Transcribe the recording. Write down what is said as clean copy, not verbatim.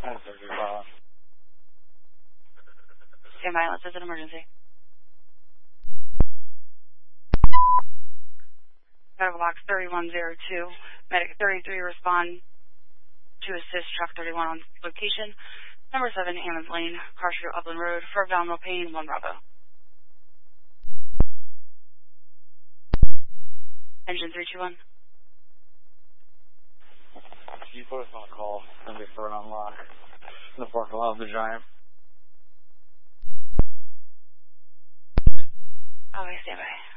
Stand by, unless it's an emergency. Medical box 3102. Medic 33 respond to assist truck 31 on location. Number 7, Hammond Lane, Car Street, Upland Road, for abdominal pain, 1 Bravo. Engine 321. Can you put us on a call? Somebody for an unlock in the parking lot of the Giant. Okay, stand by.